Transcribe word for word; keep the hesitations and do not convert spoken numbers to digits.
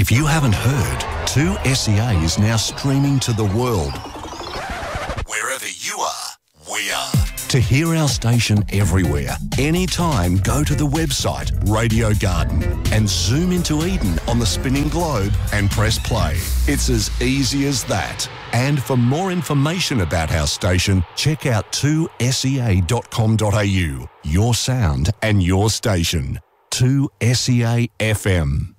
If you haven't heard, two S E A is now streaming to the world. Wherever you are, we are. To hear our station everywhere, anytime, go to the website Radio Garden and zoom into Eden on the spinning globe and press play. It's as easy as that. And for more information about our station, check out two S E A dot com dot a u. Your sound and your station. two S E A F M.